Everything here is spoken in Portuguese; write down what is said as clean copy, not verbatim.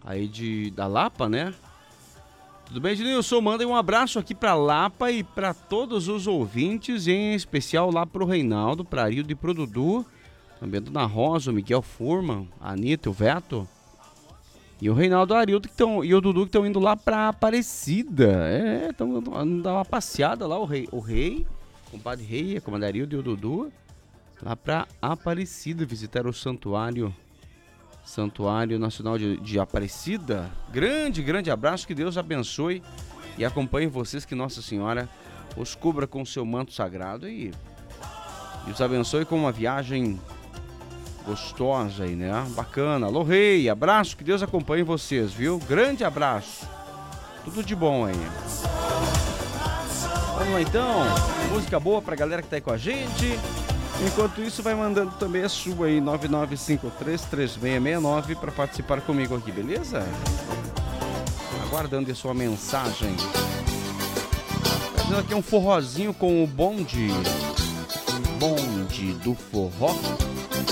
aí da Lapa, né? Tudo bem, Ednilson? Mandem um abraço aqui pra Lapa e pra todos os ouvintes, em especial lá pro Reinaldo, pra Arildo e pro Dudu, também a Dona Rosa, o Miguel Furman, a Anitta, o Veto, e o Reinaldo, o Arildo e o Dudu que estão indo lá pra Aparecida. Estão dando uma passeada lá, o compadre Rei, a comadre Arildo e o Dudu, lá pra Aparecida, visitar o Santuário Nacional de Aparecida. Grande abraço, que Deus abençoe e acompanhe vocês, que Nossa Senhora os cubra com o seu manto sagrado e os abençoe com uma viagem gostosa aí, né? Bacana. Alô, Rei, abraço, que Deus acompanhe vocês, viu? Grande abraço. Tudo de bom aí. Vamos lá então, música boa pra galera que tá aí com a gente. Enquanto isso, vai mandando também a sua aí, 99533669, para participar comigo aqui, beleza? Aguardando a sua mensagem. Fazendo aqui um forrozinho com o bonde do forró.